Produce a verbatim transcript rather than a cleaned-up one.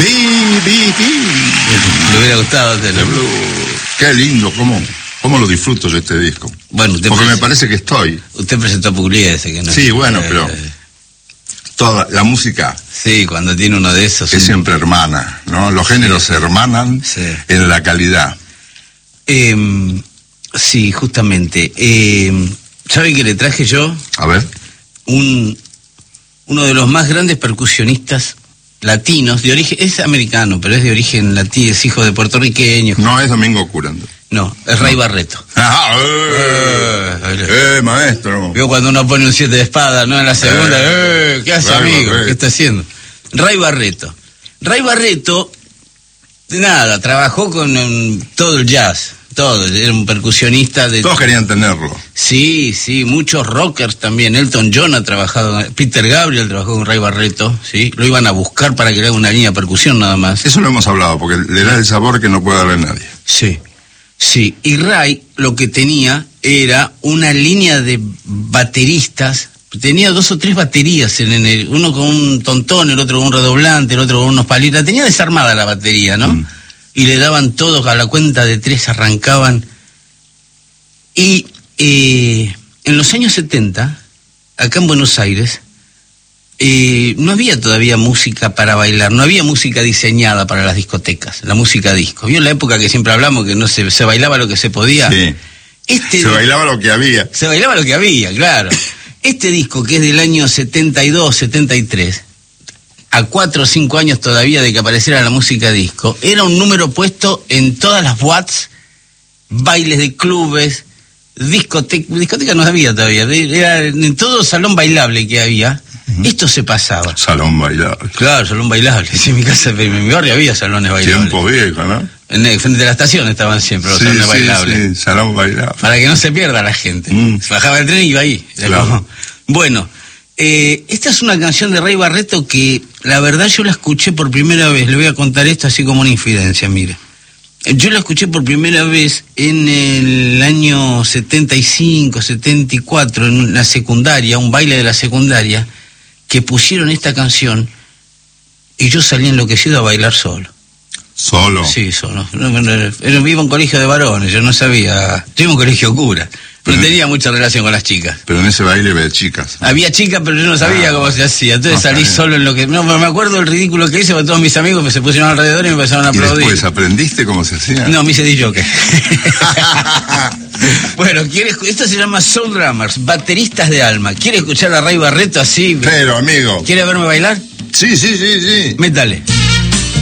Di, di, di. Le hubiera gustado tenerlo. Qué lindo, cómo, cómo lo disfruto yo este disco. Bueno, usted porque presen- me parece que estoy. Usted presentó a Pugliese, que no. Sí, bueno, eh, pero toda la música Sí, cuando tiene uno de esos. es un- siempre hermana, ¿no? Los géneros Sí, se hermanan sí. en la calidad. Eh, sí, justamente. Eh, ¿Sabe qué le traje yo? A ver. Un, uno de los más grandes percusionistas latinos, de origen, es americano, pero es de origen latino, es hijo de puertorriqueños. No es Domingo Curando. No, es Ray Barreto. Ah, eh, eh, maestro. Vio cuando uno pone un siete de espada, ¿no? En la segunda, Eh, eh, ¿qué hace, Ray amigo? Barreto. ¿Qué está haciendo? Ray Barreto. Ray Barreto, nada, trabajó con um, todo el jazz, todo, era un percusionista de... Todos querían tenerlo. Sí, sí, muchos rockers también. Elton John ha trabajado, Peter Gabriel trabajó con Ray Barreto, ¿sí? Lo iban a buscar para que le haga una línea de percusión nada más. Eso lo hemos hablado, porque le da el sabor que no puede darle nadie. Sí, sí. Y Ray lo que tenía era una línea de bateristas. Tenía dos o tres baterías, en el, uno con un tontón, el otro con un redoblante, el otro con unos palitos. Tenía desarmada la batería, ¿no? Mm. Y le daban todos a la cuenta de tres, arrancaban. Y eh, en los años setenta, acá en Buenos Aires, eh, no había todavía música para bailar, no había música diseñada para las discotecas, la música disco. ¿Vio en la época que siempre hablamos que no se, se bailaba lo que se podía? Sí. Este Se bailaba lo que había. Se bailaba lo que había, claro. Este disco, que es del año setenta y dos, setenta y tres, a cuatro o cinco años todavía de que apareciera la música disco, era un número puesto en todas las boîtes, bailes de clubes, discoteca, discoteca no había todavía, era en todo salón bailable que había, uh-huh. Esto se pasaba. Salón bailable. Claro, salón bailable. Sí, en mi casa, en mi barrio había salones bailables. Tiempo viejo, ¿no? En el, frente de la estación estaban siempre los Sí, salones sí, bailables. sí, salón bailable. Para que no se pierda la gente. Mm. Se bajaba el tren y iba ahí. Claro. Como... Bueno, eh, esta es una canción de Ray Barreto que la verdad yo la escuché por primera vez. Le voy a contar esto así como una infidencia, mire. Yo la escuché por primera vez en el año setenta y cinco, setenta y cuatro, en la secundaria, un baile de la secundaria, que pusieron esta canción y yo salí enloquecido a bailar solo. ¿Solo? Sí, solo. No, no, no, era, vivo en un colegio de varones, yo no sabía. Yo iba a un colegio cura. No Pero- tenía mucha relación con las chicas. Pero en ese baile ve chicas. Había chicas, pero yo no sabía Ah, cómo se hacía. Entonces no, salí está bien. solo en lo que... No, pero me acuerdo del ridículo que hice, porque todos mis amigos me se pusieron alrededor y me empezaron a ¿Y aplaudir. después aprendiste cómo se hacía? No, me hice D J. Bueno, ¿quiere escu- esto se llama Soul Drummers, bateristas de alma. ¿Quiere escuchar a Ray Barreto así? Pero, amigo. ¿Quiere verme bailar? Sí, sí, sí, sí. Métale.